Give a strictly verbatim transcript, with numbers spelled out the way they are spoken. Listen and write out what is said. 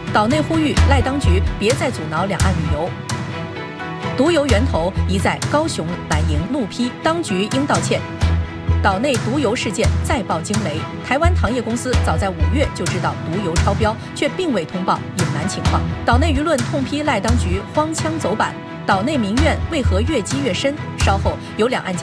岛内呼吁赖当局别再阻挠两岸旅游。毒油源头疑在高雄蓝营，怒批当局应道歉。岛内毒油事件再爆惊雷，台湾糖业公司早在五月就知道毒油超标，却并未通报隐瞒情况。岛内舆论痛批赖当局荒腔走板，岛内民怨为何越积越深？稍后有两岸。